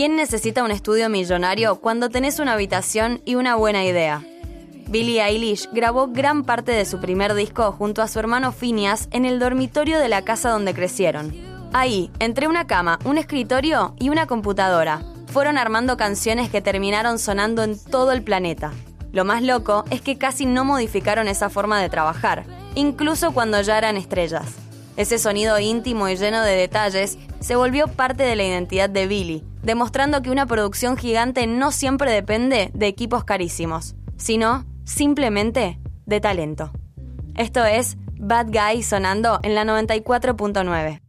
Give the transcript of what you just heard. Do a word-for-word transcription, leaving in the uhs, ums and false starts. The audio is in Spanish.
¿Quién necesita un estudio millonario cuando tenés una habitación y una buena idea? Billie Eilish grabó gran parte de su primer disco junto a su hermano Finneas en el dormitorio de la casa donde crecieron. Ahí, entre una cama, un escritorio y una computadora, fueron armando canciones que terminaron sonando en todo el planeta. Lo más loco es que casi no modificaron esa forma de trabajar, incluso cuando ya eran estrellas. Ese sonido íntimo y lleno de detalles se volvió parte de la identidad de Billie, demostrando que una producción gigante no siempre depende de equipos carísimos, sino simplemente de talento. Esto es Bad Guy sonando en la noventa y cuatro punto nueve.